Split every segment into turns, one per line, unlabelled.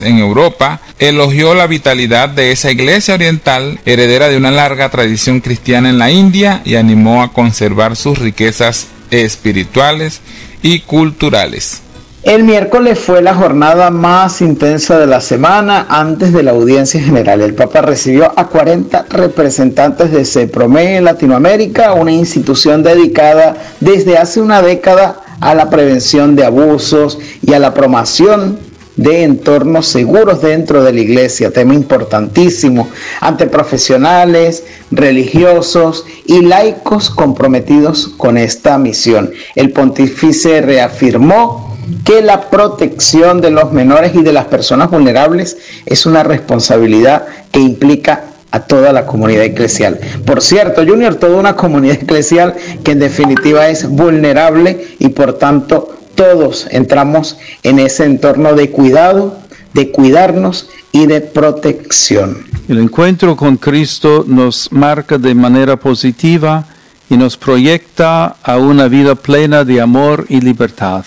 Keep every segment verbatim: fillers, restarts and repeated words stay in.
en Europa, elogió la vitalidad de esa iglesia oriental, heredera de una larga tradición cristiana en la India, y animó a conservar sus riquezas espirituales y culturales.
El miércoles fue la jornada más intensa de la semana antes de la audiencia general. El Papa recibió a cuarenta representantes de CEPROME en Latinoamérica, una institución dedicada desde hace una década a la prevención de abusos y a la promoción de entornos seguros dentro de la iglesia, tema importantísimo, ante profesionales, religiosos y laicos comprometidos con esta misión. El pontífice reafirmó que la protección de los menores y de las personas vulnerables es una responsabilidad que implica a toda la comunidad eclesial. Por cierto, Junior, toda una comunidad eclesial que en definitiva es vulnerable y por tanto todos entramos en ese entorno de cuidado, de cuidarnos y de protección.
El encuentro con Cristo nos marca de manera positiva y nos proyecta a una vida plena de amor y libertad,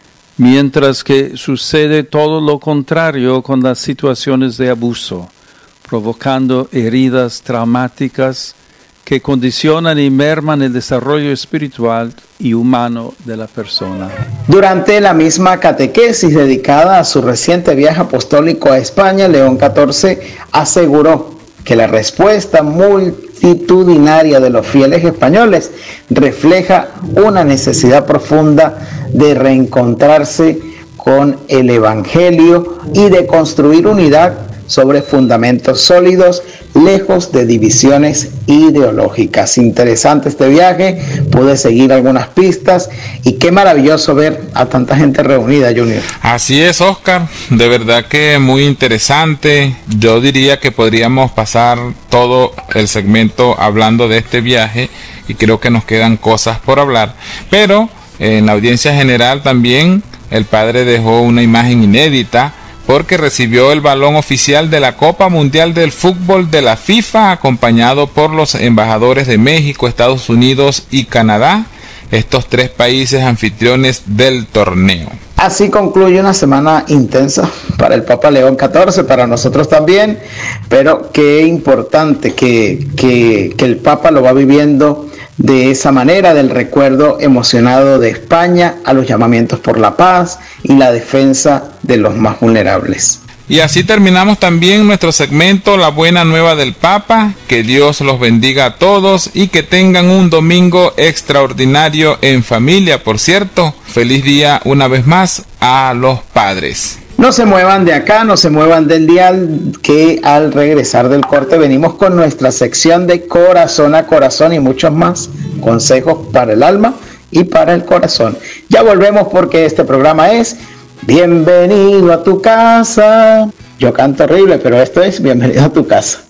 mientras que sucede todo lo contrario con las situaciones de abuso, provocando heridas traumáticas que condicionan y merman el desarrollo espiritual y humano de la persona.
Durante la misma catequesis dedicada a su reciente viaje apostólico a España, León catorce aseguró que la respuesta multitudinaria de los fieles españoles refleja una necesidad profunda de reencontrarse con el Evangelio y de construir unidad sobre fundamentos sólidos, lejos de divisiones ideológicas. Interesante este viaje, pude seguir algunas pistas y qué maravilloso ver a tanta gente reunida, Junior.
Así es, Oscar, de verdad que muy interesante. Yo diría que podríamos pasar todo el segmento hablando de este viaje y creo que nos quedan cosas por hablar, pero en la audiencia general también el padre dejó una imagen inédita, porque recibió el balón oficial de la Copa Mundial del Fútbol de la FIFA, acompañado por los embajadores de México, Estados Unidos y Canadá, estos tres países anfitriones del torneo.
Así concluye una semana intensa para el Papa León catorce, para nosotros también, pero qué importante que, que, que el Papa lo va viviendo de esa manera, del recuerdo emocionado de España a los llamamientos por la paz y la defensa de los más vulnerables.
Y así terminamos también nuestro segmento La Buena Nueva del Papa. Que Dios los bendiga a todos y que tengan un domingo extraordinario en familia. Por cierto, feliz día una vez más a los padres.
No se muevan de acá, no se muevan del dial, que al regresar del corte venimos con nuestra sección de Corazón a Corazón y muchos más consejos para el alma y para el corazón. Ya volvemos porque este programa es Bienvenido a tu casa. Yo canto horrible, pero esto es Bienvenido a tu casa.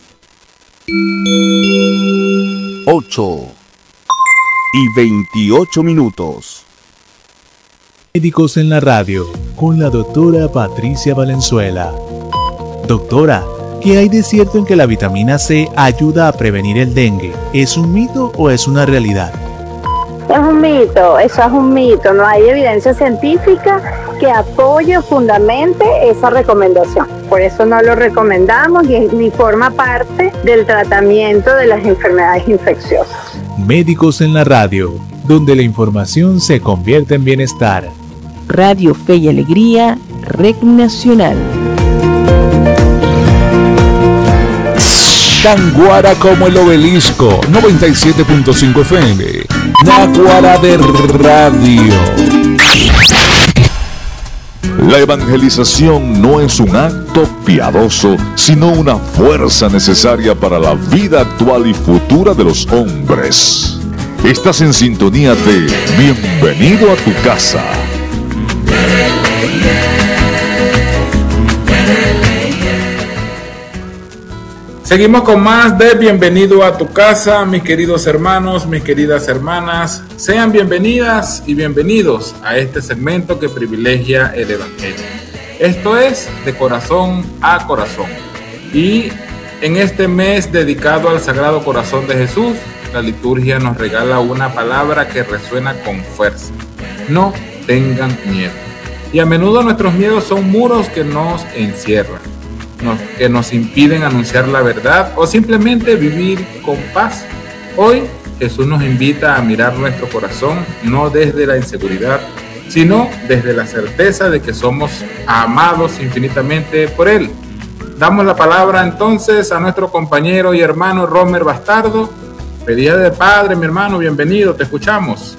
ocho y veintiocho minutos.
Médicos en la radio, con la doctora Patricia Valenzuela. Doctora, ¿qué hay de cierto en que la vitamina C ayuda a prevenir el dengue? ¿Es un mito o es una realidad?
Es un mito, eso es un mito. No hay evidencia científica que apoye o fundamente esa recomendación. Por eso no lo recomendamos y ni forma parte del tratamiento de las enfermedades infecciosas.
Médicos en la radio, donde la información se convierte en bienestar.
Radio Fe y Alegría, Red Nacional.
Tan guara como el obelisco, noventa y siete punto cinco F M. Naguará de Radio.
La evangelización no es un acto piadoso, sino una fuerza necesaria para la vida actual y futura de los hombres. Estás en sintonía de Bienvenido a tu casa.
Seguimos con más de Bienvenido a tu casa, mis queridos hermanos, mis queridas hermanas. Sean bienvenidas y bienvenidos a este segmento que privilegia el Evangelio. Esto es De Corazón a Corazón. Y en este mes dedicado al Sagrado Corazón de Jesús, la liturgia nos regala una palabra que resuena con fuerza. No tengan miedo. Y a menudo nuestros miedos son muros que nos encierran, nos, que nos impiden anunciar la verdad o simplemente vivir con paz. Hoy Jesús nos invita a mirar nuestro corazón no desde la inseguridad, sino desde la certeza de que somos amados infinitamente por Él. Damos la palabra entonces a nuestro compañero y hermano Romer Bastardo. Feliz Día del Padre, mi hermano, bienvenido, te escuchamos.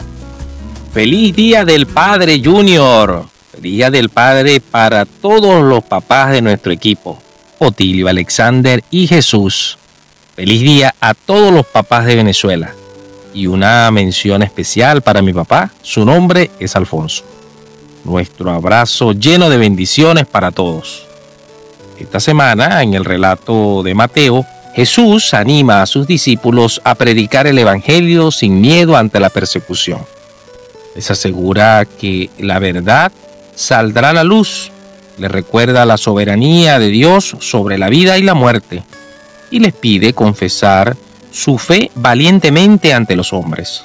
Feliz Día del Padre, Junior. Feliz Día del Padre para todos los papás de nuestro equipo, Otilio, Alexander y Jesús. Feliz día a todos los papás de Venezuela. Y una mención especial para mi papá, su nombre es Alfonso. Nuestro abrazo lleno de bendiciones para todos. Esta semana, en el relato de Mateo, Jesús anima a sus discípulos a predicar el Evangelio sin miedo ante la persecución. Les asegura que la verdad saldrá a la luz. Les recuerda la soberanía de Dios sobre la vida y la muerte. Y les pide confesar su fe valientemente ante los hombres.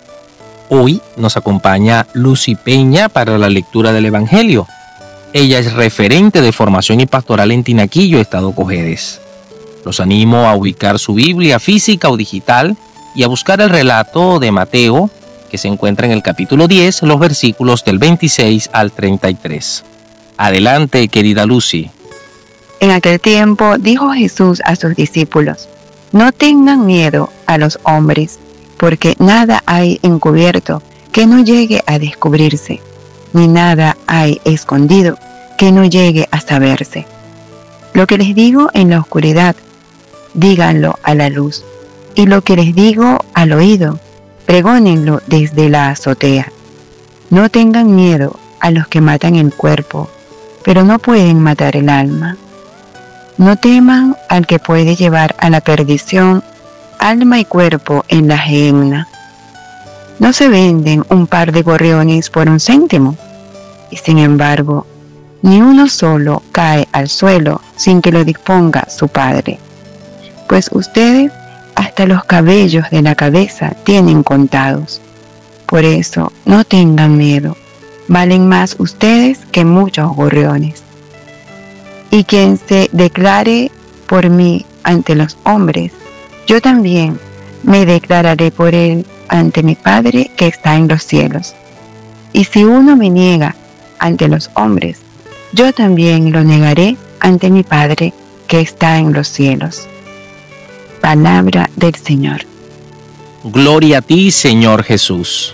Hoy nos acompaña Lucy Peña para la lectura del Evangelio. Ella es referente de formación y pastoral en Tinaquillo, Estado Cojedes. Los animo a ubicar su Biblia física o digital y a buscar el relato de Mateo, que se encuentra en el capítulo diez, los versículos del veintiséis al treinta y tres. Adelante, querida Lucy.
En aquel tiempo dijo Jesús a sus discípulos: no tengan miedo a los hombres, porque nada hay encubierto que no llegue a descubrirse, ni nada hay escondido que no llegue a saberse. Lo que les digo en la oscuridad, díganlo a la luz, y lo que les digo al oído, pregónenlo desde la azotea. No tengan miedo a los que matan el cuerpo, pero no pueden matar el alma. No teman al que puede llevar a la perdición alma y cuerpo en la gehenna. No se venden un par de gorriones por un céntimo, y sin embargo, ni uno solo cae al suelo sin que lo disponga su Padre. Pues ustedes hasta los cabellos de la cabeza tienen contados. Por eso, no tengan miedo, valen más ustedes que muchos gorriones. Y quien se declare por mí ante los hombres, yo también me declararé por él ante mi Padre que está en los cielos. Y si uno me niega ante los hombres, yo también lo negaré ante mi Padre que está en los cielos. Palabra del Señor.
Gloria a ti, Señor Jesús.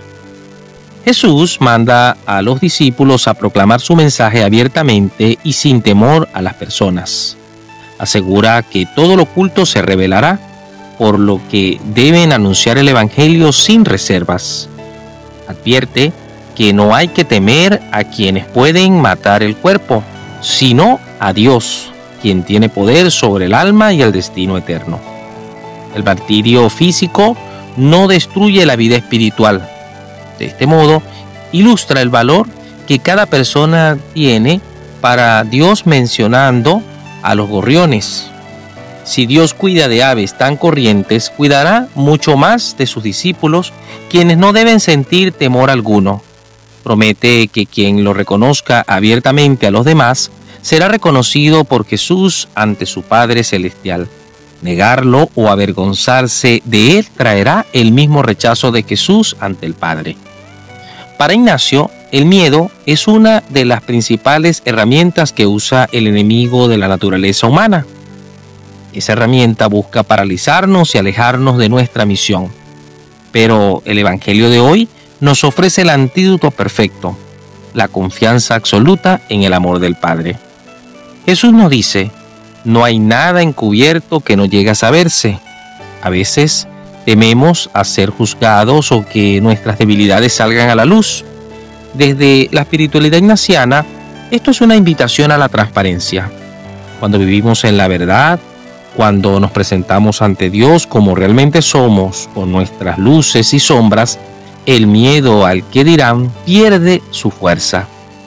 Jesús manda a los discípulos a proclamar su mensaje abiertamente y sin temor a las personas. Asegura que todo lo oculto se revelará, por lo que deben anunciar el Evangelio sin reservas. Advierte que no hay que temer a quienes pueden matar el cuerpo, sino a Dios, quien tiene poder sobre el alma y el destino eterno. El martirio físico no destruye la vida espiritual. De este modo, ilustra el valor que cada persona tiene para Dios, mencionando a los gorriones. Si Dios cuida de aves tan corrientes, cuidará mucho más de sus discípulos, quienes no deben sentir temor alguno. Promete que quien lo reconozca abiertamente a los demás será reconocido por Jesús ante su Padre Celestial. Negarlo o avergonzarse de él traerá el mismo rechazo de Jesús ante el Padre. Para Ignacio, el miedo es una de las principales herramientas que usa el enemigo de la naturaleza humana. Esa herramienta busca paralizarnos y alejarnos de nuestra misión. Pero el Evangelio de hoy nos ofrece el antídoto perfecto, la confianza absoluta en el amor del Padre. Jesús nos dice: no hay nada encubierto que no llegue a saberse. A veces tememos a ser juzgados o que nuestras debilidades salgan a la luz. Desde la espiritualidad ignaciana, esto es una invitación a la transparencia. Cuando vivimos en la verdad, cuando nos presentamos ante Dios como realmente somos, con nuestras luces y sombras, el miedo al que dirán pierde su fuerza.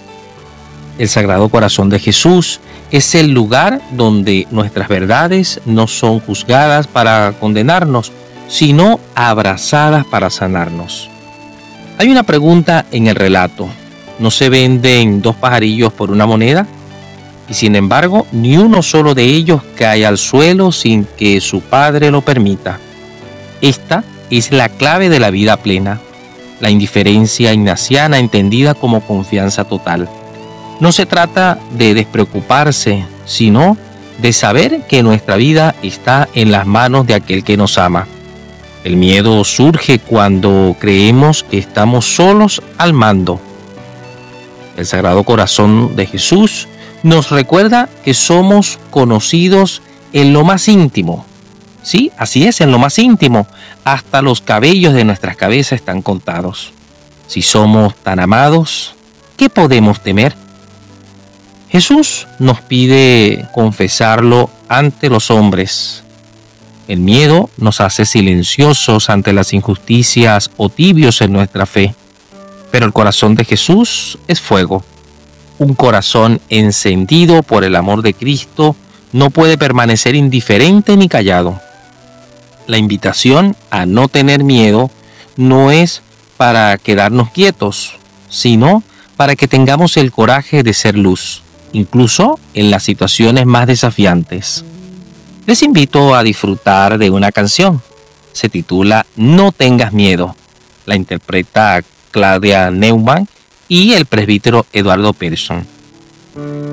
El Sagrado Corazón de Jesús es el lugar donde nuestras verdades no son juzgadas para condenarnos, sino abrazadas para sanarnos. Hay una pregunta en el relato: ¿No se venden dos pajarillos por una moneda? Y sin embargo, ni uno solo de ellos cae al suelo sin que su padre lo permita. Esta es la clave de la vida plena, la indiferencia ignaciana entendida como confianza total. No se trata de despreocuparse, sino de saber que nuestra vida está en las manos de aquel que nos ama. El miedo surge cuando creemos que estamos solos al mando. El Sagrado Corazón de Jesús nos recuerda que somos conocidos en lo más íntimo. Sí, así es, en lo más íntimo. Hasta los cabellos de nuestras cabezas están contados. Si somos tan amados, ¿qué podemos temer? Jesús nos pide confesarlo ante los hombres. El miedo nos hace silenciosos ante las injusticias o tibios en nuestra fe. Pero el corazón de Jesús es fuego. Un corazón encendido por el amor de Cristo no puede permanecer indiferente ni callado. La invitación a no tener miedo no es para quedarnos quietos, sino para que tengamos el coraje de ser luz, incluso en las situaciones más desafiantes. Les invito a disfrutar de una canción. Se titula No tengas miedo. La interpreta Claudia Neumann y el presbítero Eduardo Persson.